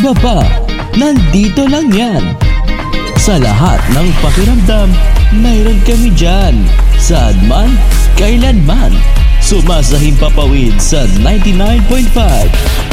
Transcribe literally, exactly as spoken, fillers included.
Iba pa, nandito lang yan. Sa lahat ng pakiramdam, mayroon kami dyan. Saan man, kailanman. Sumasahing papawid sa ninety-nine point five